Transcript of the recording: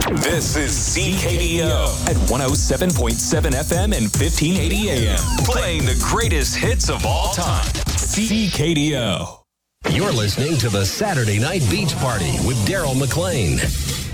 This is CKDO at 107.7 FM and 1580 AM. Playing the greatest hits of all time. CKDO. You're listening to the Saturday Night Beach Party with Daryl McLean.